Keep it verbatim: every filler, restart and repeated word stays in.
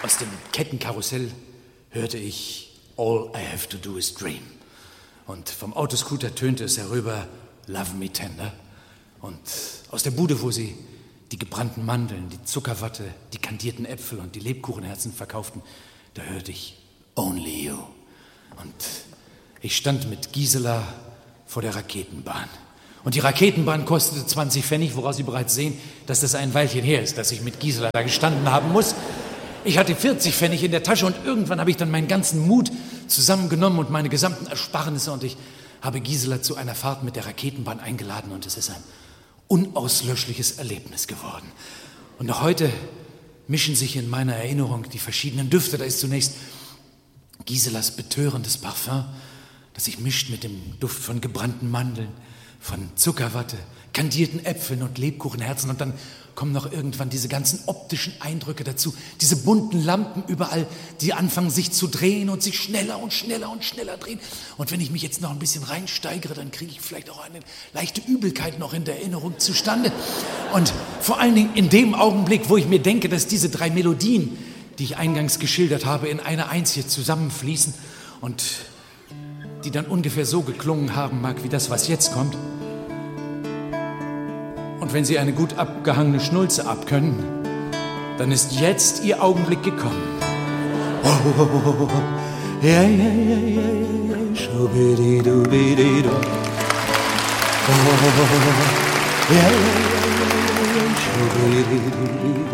Aus dem Kettenkarussell hörte ich All I Have to Do is Dream. Und vom Autoscooter tönte es herüber Love Me Tender. Und aus der Bude, wo sie die gebrannten Mandeln, die Zuckerwatte, die kandierten Äpfel und die Lebkuchenherzen verkauften, da hörte ich Only You. Und ich stand mit Gisela vor der Raketenbahn. Und die Raketenbahn kostete zwanzig Pfennig, woraus Sie bereits sehen, dass das ein Weilchen her ist, dass ich mit Gisela da gestanden haben muss. Ich hatte vierzig Pfennig in der Tasche und irgendwann habe ich dann meinen ganzen Mut zusammengenommen und meine gesamten Ersparnisse und ich habe Gisela zu einer Fahrt mit der Raketenbahn eingeladen und es ist ein unauslöschliches Erlebnis geworden. Und noch heute mischen sich in meiner Erinnerung die verschiedenen Düfte. Da ist zunächst Giselas betörendes Parfum, das sich mischt mit dem Duft von gebrannten Mandeln, von Zuckerwatte, kandierten Äpfeln und Lebkuchenherzen. Und dann kommen noch irgendwann diese ganzen optischen Eindrücke dazu. Diese bunten Lampen überall, die anfangen sich zu drehen und sich schneller und schneller und schneller drehen. Und wenn ich mich jetzt noch ein bisschen reinsteigere, dann kriege ich vielleicht auch eine leichte Übelkeit noch in der Erinnerung zustande. Und vor allen Dingen in dem Augenblick, wo ich mir denke, dass diese drei Melodien, die ich eingangs geschildert habe, in eine einzige zusammenfließen und die dann ungefähr so geklungen haben mag, wie das, was jetzt kommt. Und wenn Sie eine gut abgehangene Schnulze abkönnen, dann ist jetzt Ihr Augenblick gekommen. Oh, oh, oh, oh, oh. Ja, ja, ja, ja, ja, schubidi-dubidi-du. Oh, oh, oh, oh. Ja, ja, ja, ja, ja, schubidi-dubidi-du.